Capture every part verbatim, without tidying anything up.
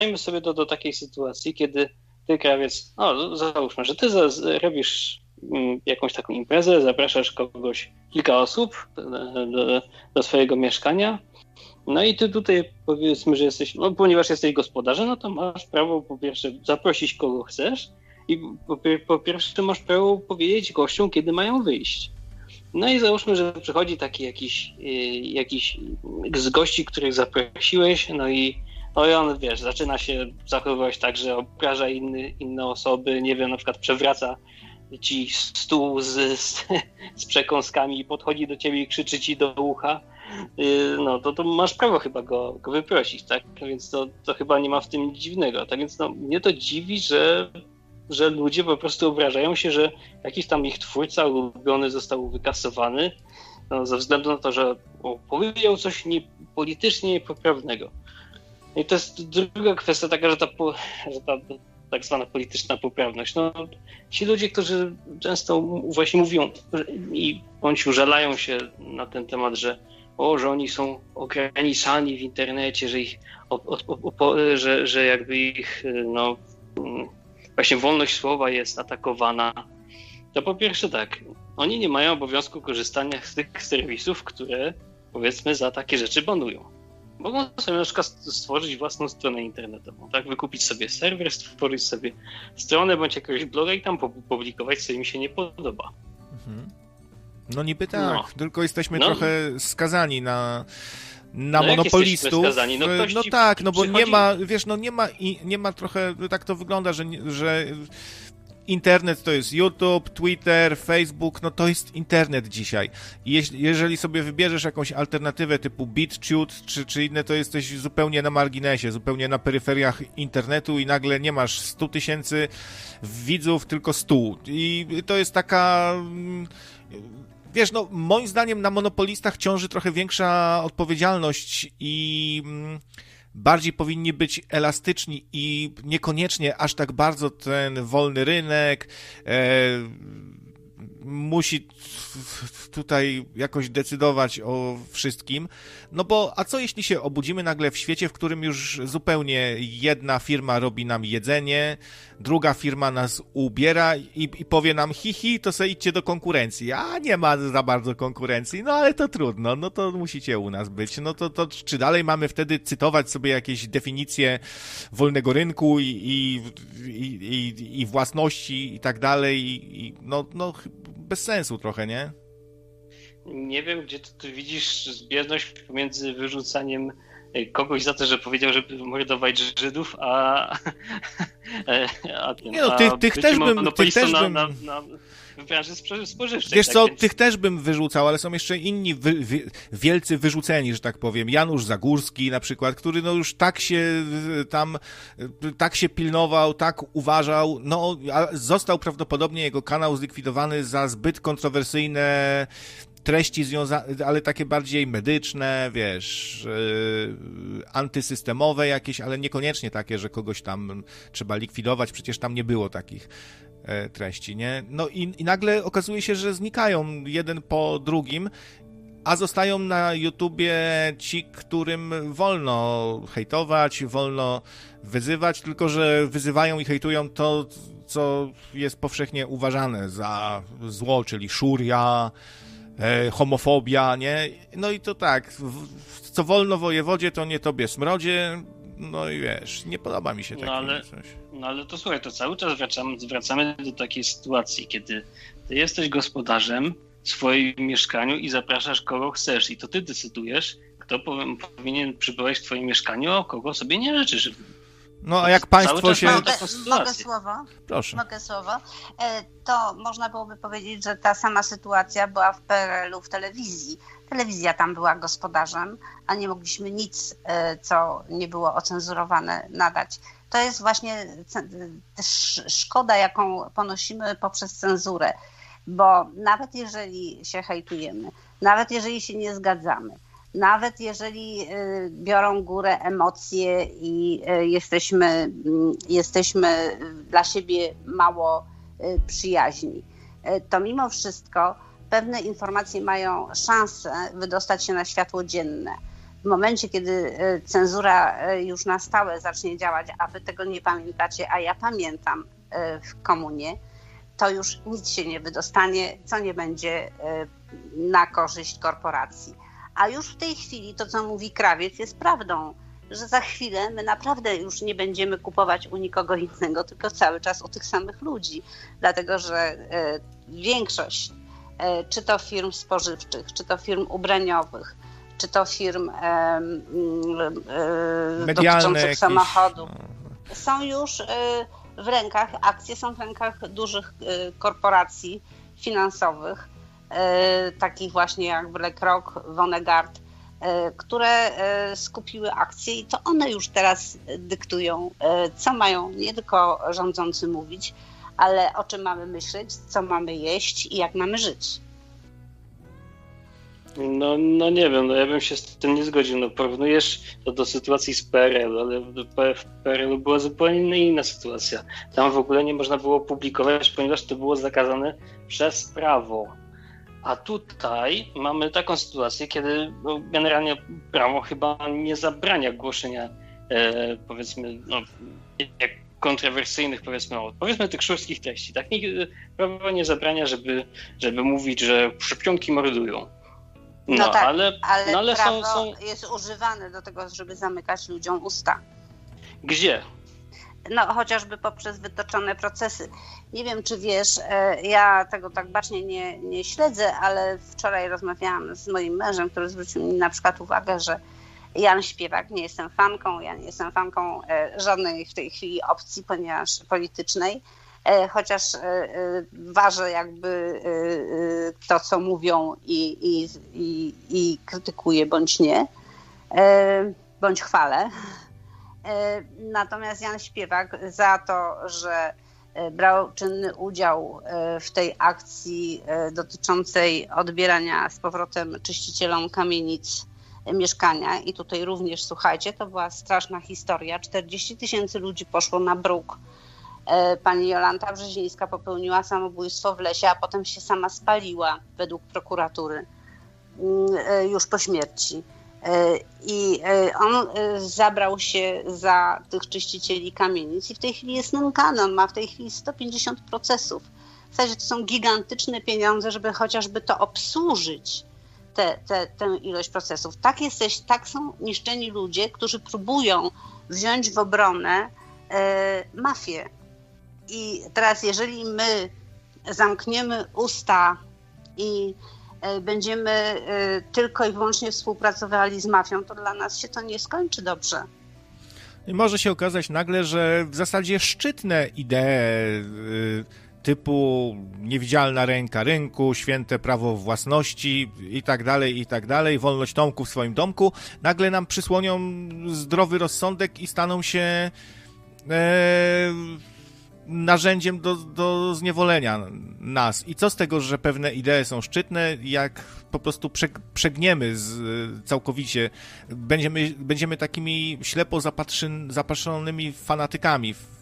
porównajmy sobie to do takiej sytuacji, kiedy ty, krawiec, no załóżmy, że ty robisz jakąś taką imprezę, zapraszasz kogoś, kilka osób do, do swojego mieszkania, no i ty tutaj powiedzmy, że jesteś, no ponieważ jesteś gospodarzem, no to masz prawo po pierwsze zaprosić kogo chcesz i po, po pierwsze masz prawo powiedzieć gościom, kiedy mają wyjść. No i załóżmy, że przychodzi taki jakiś, jakiś z gości, których zaprosiłeś, no i, no i on, wiesz, zaczyna się zachowywać tak, że obraża inny, inne osoby, nie wiem, na przykład przewraca ci stół z, z, z przekąskami i podchodzi do ciebie i krzyczy ci do ucha, no to, to masz prawo chyba go, go wyprosić, tak? Więc to, to chyba nie ma w tym nic dziwnego. Tak więc no, mnie to dziwi, że, że ludzie po prostu obrażają się, że jakiś tam ich twórca ulubiony został wykasowany, no, ze względu na to, że o, powiedział coś nie, politycznie niepoprawnego. I to jest druga kwestia taka, że ta, że ta tak zwana polityczna poprawność. No, ci ludzie, którzy często właśnie mówią i bądź użalają się na ten temat, że o, że oni są ograniczani w internecie, że ich, o, o, o, że, że jakby ich, no, właśnie wolność słowa jest atakowana, to po pierwsze tak, oni nie mają obowiązku korzystania z tych serwisów, które powiedzmy za takie rzeczy banują. Mogą sobie na przykład stworzyć własną stronę internetową, tak? Wykupić sobie serwer, stworzyć sobie stronę bądź jakiegoś bloga i tam publikować, co im się nie podoba. Mhm. No niby tak, no. Tylko jesteśmy no. trochę skazani na, na no monopolistów. Skazani? No, no tak, no bo przychodzi... nie ma, wiesz, no nie ma, nie ma trochę, tak to wygląda, że, że internet to jest YouTube, Twitter, Facebook, no to jest internet dzisiaj. I jeżeli sobie wybierzesz jakąś alternatywę typu BitChute czy, czy inne, to jesteś zupełnie na marginesie, zupełnie na peryferiach internetu i nagle nie masz stu tysięcy widzów, tylko stu. I to jest taka... Wiesz, no moim zdaniem na monopolistach ciąży trochę większa odpowiedzialność i bardziej powinni być elastyczni i niekoniecznie aż tak bardzo ten wolny rynek e, musi tutaj jakoś decydować o wszystkim. No bo, a co jeśli się obudzimy nagle w świecie, w którym już zupełnie jedna firma robi nam jedzenie, druga firma nas ubiera i, i powie nam hi, hi, to se idźcie do konkurencji. A nie ma za bardzo konkurencji, no ale to trudno, no to musicie u nas być. No to, to czy dalej mamy wtedy cytować sobie jakieś definicje wolnego rynku i, i, i, i, i własności i tak dalej i, i no, no bez sensu trochę, nie? Nie wiem, gdzie ty, ty widzisz zbieżność pomiędzy wyrzucaniem kogoś za to, że powiedział, żeby mordować Żydów, a, a, tym, nie no, tych, tych też bym, tych też na, bym... na, na, w branży spożywczej. Wiesz tak, co, więc... tych też bym wyrzucał, ale są jeszcze inni wy, wy, wielcy wyrzuceni, że tak powiem. Janusz Zagórski na przykład, który no już tak się tam, tak się pilnował, tak uważał, no a został prawdopodobnie jego kanał zlikwidowany za zbyt kontrowersyjne treści związane, ale takie bardziej medyczne, wiesz, yy, antysystemowe jakieś, ale niekoniecznie takie, że kogoś tam trzeba likwidować, przecież tam nie było takich e, treści, nie? No i, i nagle okazuje się, że znikają jeden po drugim, a zostają na YouTubie ci, którym wolno hejtować, wolno wyzywać, tylko że wyzywają i hejtują to, co jest powszechnie uważane za zło, czyli szuria, homofobia, nie? No i to tak, co wolno wojewodzie, to nie tobie smrodzie, no i wiesz, nie podoba mi się takie no ale, coś. No ale to słuchaj, to cały czas wracamy, wracamy do takiej sytuacji, kiedy ty jesteś gospodarzem w swoim mieszkaniu i zapraszasz kogo chcesz i to ty decydujesz, kto powinien przybywać w twoim mieszkaniu, a kogo sobie nie życzysz. No a jak państwo się... Mogę, mogę słowo? Proszę. Mogę słowo. To można byłoby powiedzieć, że ta sama sytuacja była w P R L u w telewizji. Telewizja tam była gospodarzem, a nie mogliśmy nic, co nie było ocenzurowane, nadać. To jest właśnie szkoda, jaką ponosimy poprzez cenzurę, bo nawet jeżeli się hejtujemy, nawet jeżeli się nie zgadzamy, nawet jeżeli biorą górę emocje i jesteśmy, jesteśmy dla siebie mało przyjaźni, to mimo wszystko pewne informacje mają szansę wydostać się na światło dzienne. w momencie, kiedy cenzura już na stałe zacznie działać, a wy tego nie pamiętacie, a ja pamiętam w komunie, to już nic się nie wydostanie, co nie będzie na korzyść korporacji. A już w tej chwili to, co mówi Krawiec, jest prawdą, że za chwilę my naprawdę już nie będziemy kupować u nikogo innego, tylko cały czas u tych samych ludzi. Dlatego, że większość, czy to firm spożywczych, czy to firm ubraniowych, czy to firm e, e, dotyczących jakieś... samochodów, są już e, w rękach, akcje są w rękach dużych e, korporacji finansowych, e, takich właśnie jak BlackRock, Vonnegut, e, które e, skupiły akcje i to one już teraz dyktują, e, co mają nie tylko rządzący mówić, ale o czym mamy myśleć, co mamy jeść i jak mamy żyć. No, no nie wiem, no ja bym się z tym nie zgodził. No, porównujesz to do sytuacji z P R L, ale w P R L była zupełnie inna sytuacja. Tam w ogóle nie można było publikować, ponieważ to było zakazane przez prawo. A tutaj mamy taką sytuację, kiedy no, generalnie prawo chyba nie zabrania głoszenia e, powiedzmy, no, jak kontrowersyjnych, powiedzmy, no, powiedzmy tych szurskich treści. Tak? Prawo nie zabrania, żeby, żeby mówić, że szczepionki mordują. No, no tak, ale, ale, no, ale prawo są, są... jest używane do tego, żeby zamykać ludziom usta. Gdzie? No chociażby poprzez wytoczone procesy. Nie wiem, czy wiesz, ja tego tak bacznie nie, nie śledzę, ale wczoraj rozmawiałam z moim mężem, który zwrócił mi na przykład uwagę, że Jan Śpiewak, nie jestem fanką, ja nie jestem fanką żadnej w tej chwili opcji, ponieważ politycznej, chociaż ważę jakby to, co mówią i, i, i, i krytykuję bądź nie, bądź chwalę. Natomiast Jan Śpiewak za to, że brał czynny udział w tej akcji dotyczącej odbierania z powrotem czyścicielom kamienic mieszkania i tutaj również, słuchajcie, to była straszna historia, czterdzieści tysięcy ludzi poszło na bruk. Pani Jolanta Brzezińska popełniła samobójstwo w lesie, a potem się sama spaliła według prokuratury już po śmierci. I on zabrał się za tych czyścicieli kamienic i w tej chwili jest nękany. On ma w tej chwili sto pięćdziesiąt procesów. W zasadzie to są gigantyczne pieniądze, żeby chociażby to obsłużyć, te, te, tę ilość procesów. Tak, jesteś, tak są niszczeni ludzie, którzy próbują wziąć w obronę e, mafię. I teraz jeżeli my zamkniemy usta i będziemy tylko i wyłącznie współpracowali z mafią, to dla nas się to nie skończy dobrze. I może się okazać nagle, że w zasadzie szczytne idee typu niewidzialna ręka rynku, święte prawo własności i tak dalej, i tak dalej, wolność Tomku w swoim domku, nagle nam przysłonią zdrowy rozsądek i staną się e, narzędziem do, do zniewolenia nas. I co z tego, że pewne idee są szczytne, jak po prostu przegniemy z, całkowicie, będziemy, będziemy takimi ślepo zapatrzy, zapatrzonymi fanatykami w,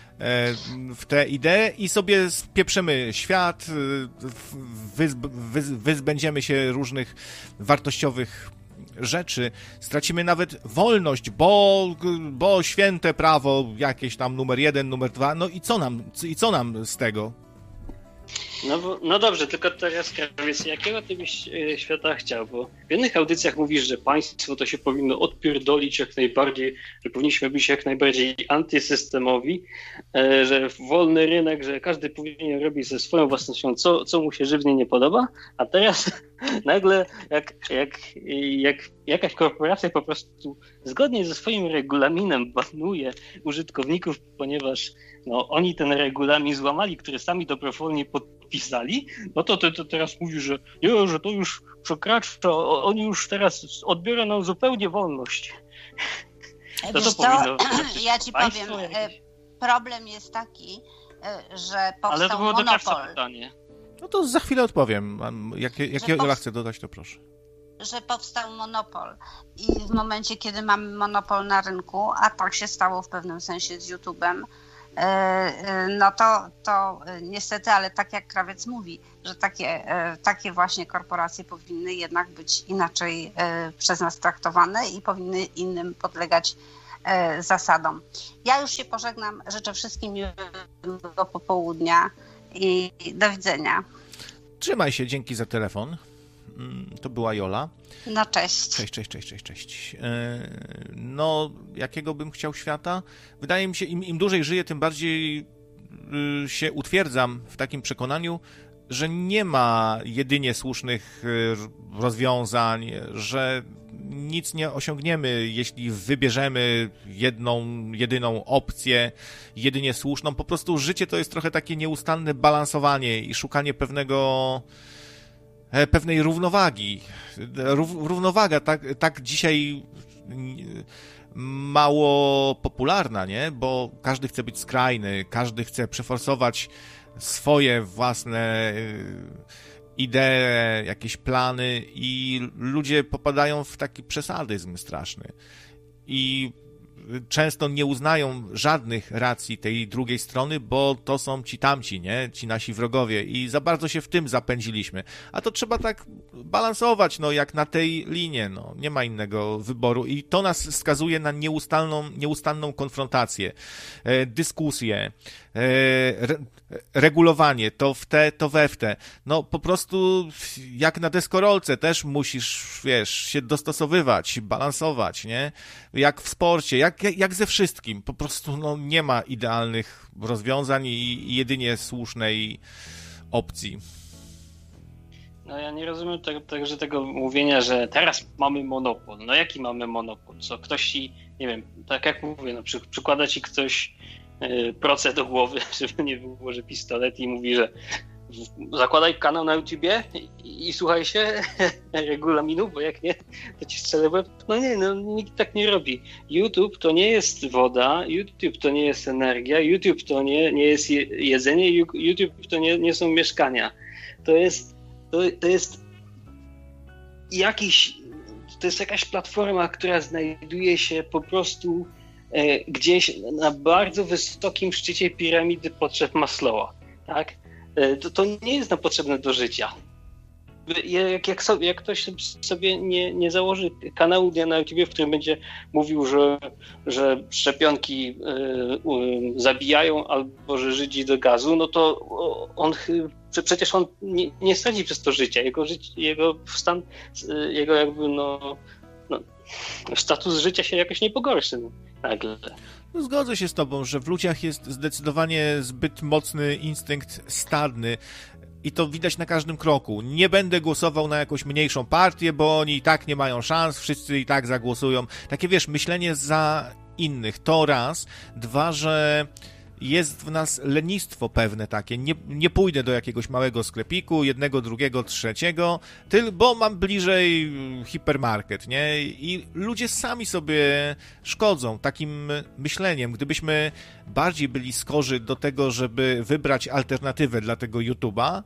w te idee i sobie spieprzemy świat, wyzb, wyz, wyzbędziemy się różnych wartościowych rzeczy, stracimy nawet wolność, bo, bo święte prawo jakieś tam numer jeden, numer dwa, no i co nam, i co nam z tego? No, bo, no dobrze, tylko teraz Krawiec, jakiego ty byś świata chciał? Bo w jednych audycjach mówisz, że państwo to się powinno odpierdolić jak najbardziej, że powinniśmy być jak najbardziej antysystemowi, że wolny rynek, że każdy powinien robić ze swoją własnością, co, co mu się żywnie nie podoba, a teraz nagle jak, jak, jak jakaś korporacja po prostu zgodnie ze swoim regulaminem banuje użytkowników, ponieważ no, oni ten regulamin złamali, który sami dobrowolnie podpisali, no to, to, to teraz mówi, że nie, że to już przekracza, oni już teraz odbiorą nam zupełnie wolność. To Wiesz to powinno, to, ja ci powiem, jakieś... problem jest taki, że powstał Ale to było monopol. Pytanie. No to za chwilę odpowiem. Jak, jakiego Ola chce dodać, to proszę. Że powstał monopol i w momencie, kiedy mamy monopol na rynku, a tak się stało w pewnym sensie z YouTube'em, no to, to niestety, ale tak jak Krawiec mówi, że takie, takie właśnie korporacje powinny jednak być inaczej przez nas traktowane i powinny innym podlegać zasadom. Ja już się pożegnam, życzę wszystkim miłego popołudnia i do widzenia. Trzymaj się, dzięki za telefon. To była Jola. No cześć. Cześć, cześć, cześć, cześć, cześć. No, jakiego bym chciał świata? Wydaje mi się, im, im dłużej żyję, tym bardziej się utwierdzam w takim przekonaniu, że nie ma jedynie słusznych rozwiązań, że nic nie osiągniemy, jeśli wybierzemy jedną, jedyną opcję, jedynie słuszną. Po prostu życie to jest trochę takie nieustanne balansowanie i szukanie pewnego, pewnej równowagi. Równowaga tak, tak dzisiaj mało popularna, nie? Bo każdy chce być skrajny, każdy chce przeforsować swoje własne idee, jakieś plany i ludzie popadają w taki przesadyzm straszny. I często nie uznają żadnych racji tej drugiej strony, bo to są ci tamci, nie? Ci nasi wrogowie i za bardzo się w tym zapędziliśmy. A to trzeba tak balansować, no, jak na tej linie, no. Nie ma innego wyboru i to nas skazuje na nieustanną, nieustanną konfrontację, e, dyskusję, e, re, regulowanie, to w te, to we w te. No, po prostu jak na deskorolce też musisz, wiesz, się dostosowywać, balansować, nie? Jak w sporcie, jak, jak ze wszystkim. Po prostu, no, nie ma idealnych rozwiązań i, i jedynie słusznej opcji. No ja nie rozumiem także te, te, tego mówienia, że teraz mamy monopol. No jaki mamy monopol? Co ktoś ci, nie wiem, tak jak mówię, no przy, przykłada ci ktoś yy, procę do głowy, żeby nie było, że pistolet i mówi, że zakładaj kanał na YouTubie i, i słuchaj się regulaminu, bo jak nie, to ci strzelę w łeb. No nie, no nikt tak nie robi. YouTube to nie jest woda, YouTube to nie jest energia, YouTube to nie, nie jest je, jedzenie, YouTube to nie, nie są mieszkania. To jest, to, to jest jakiś, to jest jakaś platforma, która znajduje się po prostu e, gdzieś na bardzo wysokim szczycie piramidy potrzeb Maslowa, tak? To, to nie jest nam potrzebne do życia. Jak, jak, sobie, jak ktoś sobie nie, nie założy kanału na YouTube, w którym będzie mówił, że, że szczepionki y, y, zabijają albo że Żydzi do gazu, no to on przecież on nie, nie straci przez to życia. Jego, życie, jego stan, jego jakby no, no status życia się jakoś nie pogorszy no, nagle. No, zgodzę się z tobą, że w ludziach jest zdecydowanie zbyt mocny instynkt stadny i to widać na każdym kroku. Nie będę głosował na jakąś mniejszą partię, bo oni i tak nie mają szans, wszyscy i tak zagłosują. Takie, wiesz, myślenie za innych, to raz. Dwa, że jest w nas lenistwo pewne takie, nie, nie pójdę do jakiegoś małego sklepiku, jednego, drugiego, trzeciego, tylko bo mam bliżej hipermarket, nie? I ludzie sami sobie szkodzą takim myśleniem. Gdybyśmy bardziej byli skorzy do tego, żeby wybrać alternatywę dla tego YouTube'a,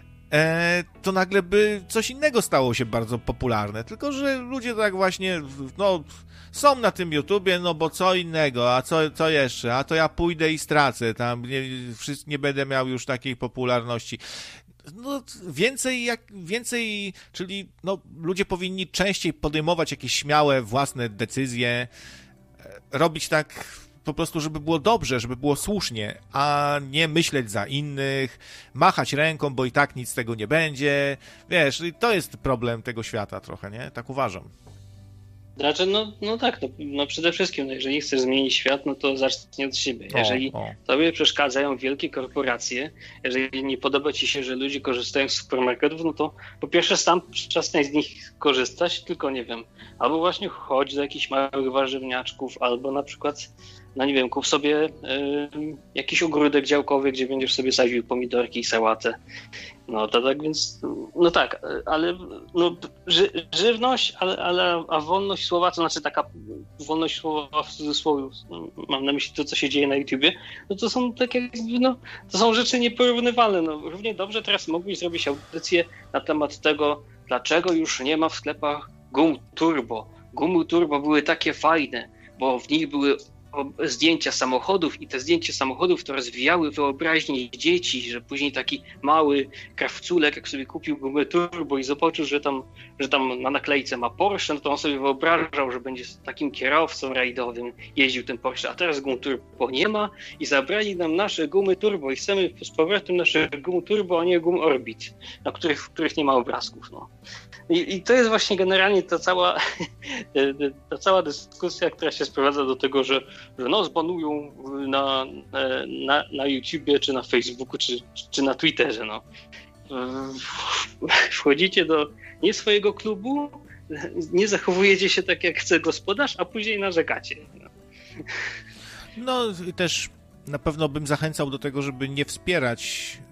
e, to nagle by coś innego stało się bardzo popularne, tylko że ludzie tak właśnie, no... są na tym YouTubie, no bo co innego, a co, co jeszcze, a to ja pójdę i stracę, tam nie, nie będę miał już takiej popularności. No więcej, jak, więcej, czyli no, ludzie powinni częściej podejmować jakieś śmiałe własne decyzje, robić tak po prostu, żeby było dobrze, żeby było słusznie, a nie myśleć za innych, machać ręką, bo i tak nic z tego nie będzie. Wiesz, to jest problem tego świata trochę, nie? Tak uważam. Znaczy, no, no tak, no, no przede wszystkim, no jeżeli chcesz zmienić świat, no to zacznij od siebie. Jeżeli o, o. tobie przeszkadzają wielkie korporacje, jeżeli nie podoba ci się, że ludzie korzystają z supermarketów, no to po pierwsze sam przestań z nich korzystać, tylko nie wiem, albo właśnie chodź do jakichś małych warzywniaczków, albo na przykład, no nie wiem, kup sobie y, jakiś ogródek działkowy, gdzie będziesz sobie sadził pomidorki i sałatę. No to tak więc, no tak, ale no, ży, żywność, ale, ale a wolność słowa, to znaczy taka wolność słowa w cudzysłowie, mam na myśli to, co się dzieje na YouTubie, no to są takie, no, to są rzeczy nieporównywalne. No, równie dobrze teraz mógłbyś zrobić audycję na temat tego, dlaczego już nie ma w sklepach gum turbo. Gumy turbo były takie fajne, bo w nich były zdjęcia samochodów i te zdjęcia samochodów to rozwijały wyobraźnię dzieci, że później taki mały krawculek, jak sobie kupił gumę turbo i zobaczył, że tam, że tam na naklejce ma Porsche, no to on sobie wyobrażał, że będzie takim kierowcą rajdowym jeździł ten Porsche, a teraz gum turbo nie ma i zabrali nam nasze gumy turbo i chcemy z powrotem nasze gumy turbo, a nie gum Orbit, na których, w których nie ma obrazków. No. I, I to jest właśnie generalnie ta cała, ta cała dyskusja, która się sprowadza do tego, że, że no zbanują na, na, na YouTubie, czy na Facebooku, czy, czy na Twitterze. No. Wchodzicie do nie swojego klubu, nie zachowujecie się tak, jak chce gospodarz, a później narzekacie. No, no i też na pewno bym zachęcał do tego, żeby nie wspierać